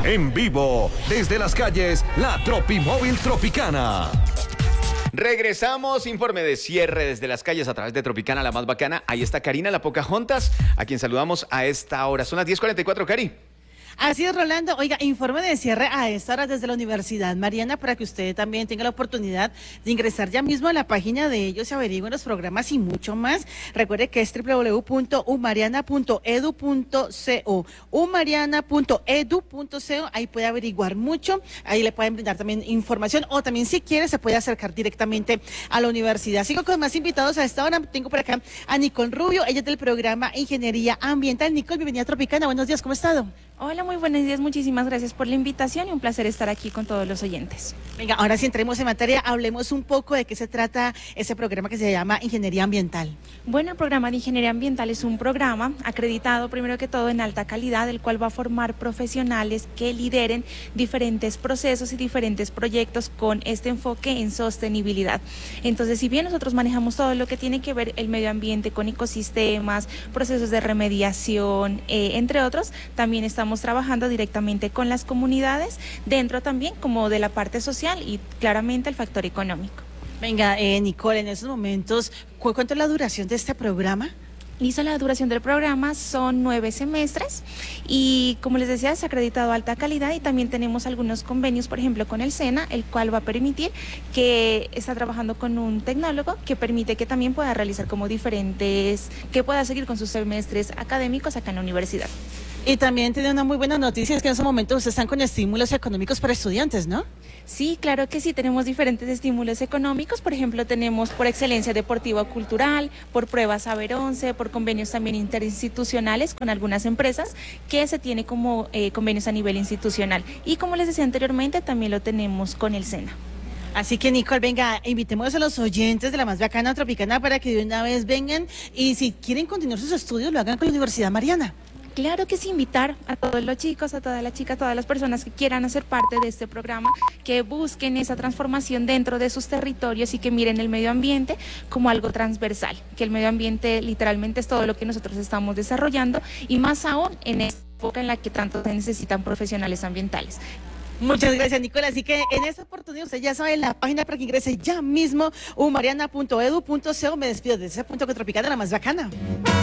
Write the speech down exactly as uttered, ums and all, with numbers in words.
En vivo, desde las calles, la Tropimóvil Tropicana. Regresamos, informe de cierre desde las calles a través de Tropicana, la más bacana. Ahí está Karina, la Pocahontas, a quien saludamos a esta hora. Son las diez cuarenta y cuatro, Cari. Así es, Rolando. Oiga, informe de cierre a esta hora desde la Universidad Mariana para que usted también tenga la oportunidad de ingresar ya mismo a la página de ellos y averigüen los programas y mucho más. Recuerde que es doble u doble u doble u punto umariana punto edu punto co, umariana punto edu punto co. Ahí puede averiguar mucho, ahí le pueden brindar también información o también si quiere se puede acercar directamente a la universidad. Sigo con más invitados a esta hora. Tengo por acá a Nicole Rubio, ella es del programa Ingeniería Ambiental. Nicole, bienvenida a Tropicana. Buenos días, ¿cómo ha estado? Hola, muy buenos días, muchísimas gracias por la invitación y un placer estar aquí con todos los oyentes. Venga, ahora sí entremos en materia, hablemos un poco de qué se trata ese programa que se llama Ingeniería Ambiental. Bueno, el programa de Ingeniería Ambiental es un programa acreditado primero que todo en alta calidad, el cual va a formar profesionales que lideren diferentes procesos y diferentes proyectos con este enfoque en sostenibilidad. Entonces, si bien nosotros manejamos todo lo que tiene que ver el medio ambiente con ecosistemas, procesos de remediación, eh, entre otros, también estamos trabajando directamente con las comunidades, dentro también como de la parte social y claramente el factor económico. Venga, eh, Nicole, en esos momentos, ¿cu ¿cuánto es la duración de este programa? Listo, la duración del programa son nueve semestres y como les decía es acreditado a alta calidad y también tenemos algunos convenios, por ejemplo con el SENA, el cual va a permitir que está trabajando con un tecnólogo que permite que también pueda realizar como diferentes, que pueda seguir con sus semestres académicos acá en la universidad. Y también tiene una muy buena noticia, es que en estos momentos ustedes están con estímulos económicos para estudiantes, ¿no? Sí, claro que sí, tenemos diferentes estímulos económicos, por ejemplo, tenemos por excelencia deportiva o cultural, por pruebas Saber once, por convenios también interinstitucionales con algunas empresas, que se tiene como eh, convenios a nivel institucional. Y como les decía anteriormente, también lo tenemos con el SENA. Así que, Nicole, venga, invitemos a los oyentes de la más bacana Tropicana para que de una vez vengan y si quieren continuar sus estudios, lo hagan con la Universidad Mariana. Claro que sí, invitar a todos los chicos, a todas las chicas, a todas las personas que quieran hacer parte de este programa, que busquen esa transformación dentro de sus territorios y que miren el medio ambiente como algo transversal, que el medio ambiente literalmente es todo lo que nosotros estamos desarrollando y más aún en esta época en la que tanto se necesitan profesionales ambientales. Muchas gracias, Nicola. Así que en esta oportunidad usted ya sabe la página para que ingrese ya mismo umariana punto edu punto co. Me despido desde ese punto que Tropicana, la más bacana.